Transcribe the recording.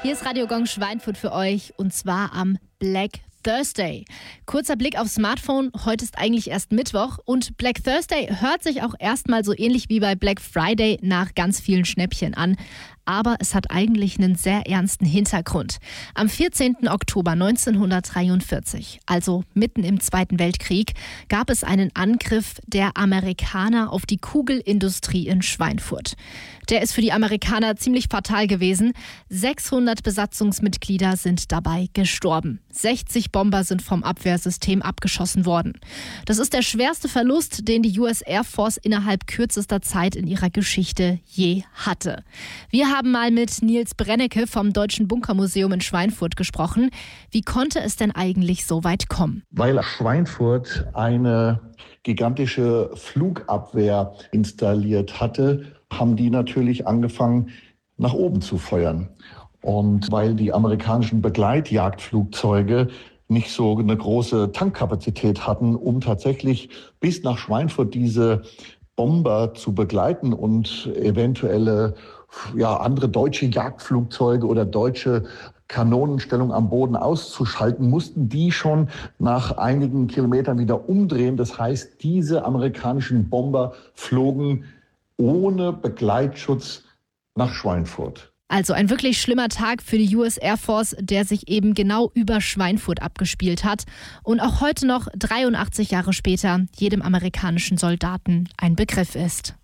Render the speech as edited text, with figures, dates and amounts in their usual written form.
Hier ist Radio Gong Schweinfurt für euch und zwar am Black Thursday. Kurzer Blick aufs Smartphone, heute ist eigentlich erst Mittwoch und Black Thursday hört sich auch erstmal so ähnlich wie bei Black Friday nach ganz vielen Schnäppchen an. Aber es hat eigentlich einen sehr ernsten Hintergrund. Am 14. Oktober 1943, also mitten im Zweiten Weltkrieg, gab es einen Angriff der Amerikaner auf die Kugelindustrie in Schweinfurt. Der ist für die Amerikaner ziemlich fatal gewesen. 600 Besatzungsmitglieder sind dabei gestorben. 60 Bomber sind vom Abwehrsystem abgeschossen worden. Das ist der schwerste Verlust, den die US Air Force innerhalb kürzester Zeit in ihrer Geschichte je hatte. Wir haben mal mit Nils Brennecke vom Deutschen Bunkermuseum in Schweinfurt gesprochen. Wie konnte es denn eigentlich so weit kommen? Weil Schweinfurt eine gigantische Flugabwehr installiert hatte, haben die natürlich angefangen, nach oben zu feuern. Und weil die amerikanischen Begleitjagdflugzeuge nicht so eine große Tankkapazität hatten, um tatsächlich bis nach Schweinfurt diese Bomber zu begleiten und eventuelle andere deutsche Jagdflugzeuge oder deutsche Kanonenstellung am Boden auszuschalten, mussten die schon nach einigen Kilometern wieder umdrehen. Das heißt, diese amerikanischen Bomber flogen ohne Begleitschutz nach Schweinfurt. Also ein wirklich schlimmer Tag für die US Air Force, der sich eben genau über Schweinfurt abgespielt hat und auch heute noch 83 Jahre später jedem amerikanischen Soldaten ein Begriff ist.